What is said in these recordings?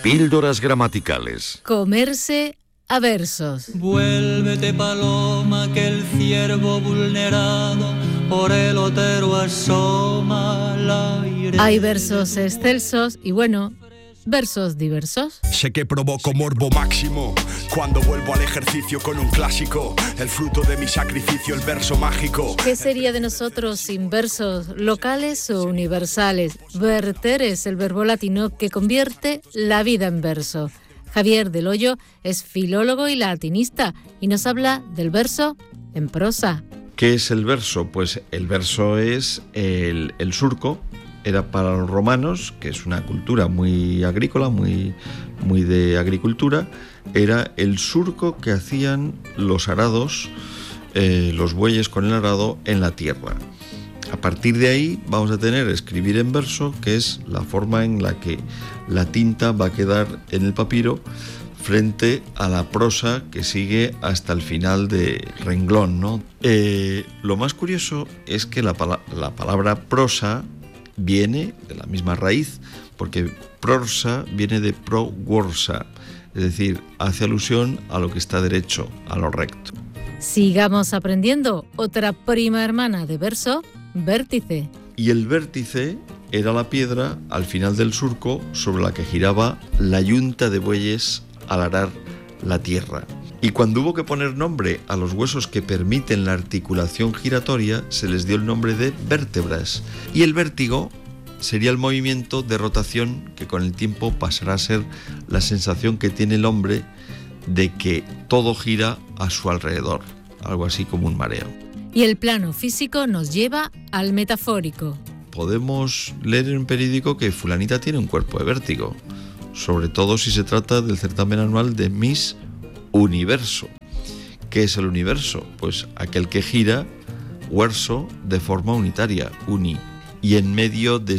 Píldoras gramaticales. Comerse a versos. Vuélvete paloma, que el ciervo vulnerado por el otero asoma al aire. Hay versos excelsos y bueno, versos diversos. Sé que provoco morbo máximo cuando vuelvo al ejercicio con un clásico, el fruto de mi sacrificio, el verso mágico. ¿Qué sería de nosotros sin versos locales o universales? Verter es el verbo latino que convierte la vida en verso. Javier del Hoyo es filólogo y latinista y nos habla del verso en prosa. ¿Qué es el verso? Pues el verso es el surco. Era para los romanos, que es una cultura muy agrícola, muy de agricultura, era el surco que hacían los arados, los bueyes con el arado en la tierra. A partir de ahí vamos a tener escribir en verso, que es la forma en la que la tinta va a quedar en el papiro frente a la prosa que sigue hasta el final de renglón, ¿no? Lo más curioso es que la palabra prosa viene de la misma raíz, porque prosa viene de pro-worsa, es decir, hace alusión a lo que está derecho, a lo recto. Sigamos aprendiendo. Otra prima hermana de verso, vértice. Y el vértice era la piedra al final del surco sobre la que giraba la yunta de bueyes al arar la tierra. Y cuando hubo que poner nombre a los huesos que permiten la articulación giratoria, se les dio el nombre de vértebras. Y el vértigo sería el movimiento de rotación que con el tiempo pasará a ser la sensación que tiene el hombre de que todo gira a su alrededor, algo así como un mareo. Y el plano físico nos lleva al metafórico. Podemos leer en un periódico que fulanita tiene un cuerpo de vértigo, sobre todo si se trata del certamen anual de Miss Universo. ¿Qué es el universo? Pues aquel que gira, verso, de forma unitaria, uni. Y en medio de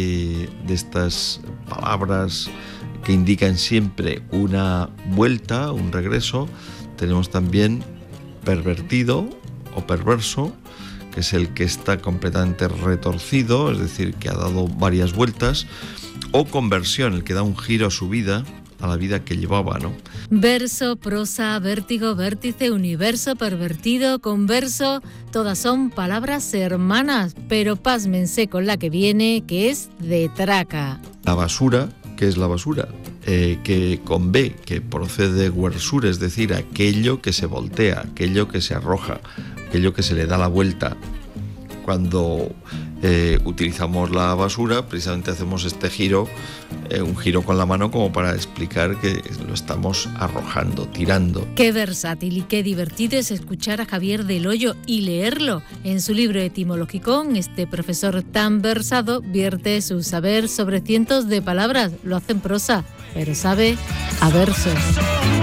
estas palabras que indican siempre una vuelta, un regreso, tenemos también pervertido o perverso, que es el que está completamente retorcido, es decir, que ha dado varias vueltas, o conversión, el que da un giro a su vida, a la vida que llevaba, ¿no? Verso, prosa, vértigo, vértice, universo, pervertido, converso, todas son palabras hermanas, pero pásmense con la que viene, que es de traca. La basura, ¿qué es la basura? Que con B, que procede de versur, es decir, aquello que se voltea, aquello que se arroja, aquello que se le da la vuelta. Cuando utilizamos la basura, precisamente hacemos este giro, un giro con la mano como para explicar que lo estamos arrojando, tirando. Qué versátil y qué divertido es escuchar a Javier del Hoyo y leerlo. En su libro etimológico, este profesor tan versado vierte su saber sobre cientos de palabras. Lo hace en prosa, pero sabe a versos.